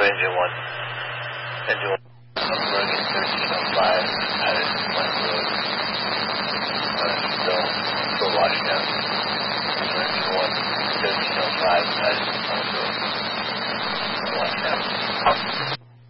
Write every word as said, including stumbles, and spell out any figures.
engine one. Engine one. I'm running thirteen oh five out of Mike Road. Uh, still, still washing out. Engine one, thirteen oh five out of Mike Road. Washing out.